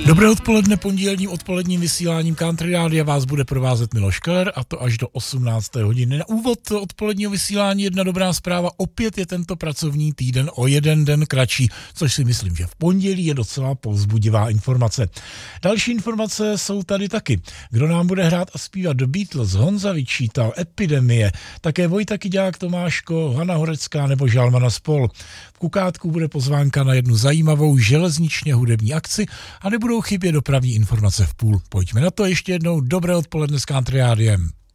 Dobré odpoledne, pondělním odpoledním vysíláním Country Rádia vás bude provázet Miloš Keller a to až do 18. hodiny. Na úvod odpoledního vysílání jedna dobrá zpráva, opět je tento pracovní týden o jeden den kratší, což si myslím, že v pondělí je docela povzbudivá informace. Další informace jsou tady taky. Kdo nám bude hrát a zpívat The Beatles, Honza Vyčítal, Epidemie, také Vojta Kyďák, Tomáško, Hana Horecká nebo Žalmana Spol. V Kukátku bude pozvánka na jednu zajímavou železničně hudební akci a nebudou chybět dopravní informace v půl. Pojďme na to ještě jednou. Dobré odpoledne s Country Rádiem.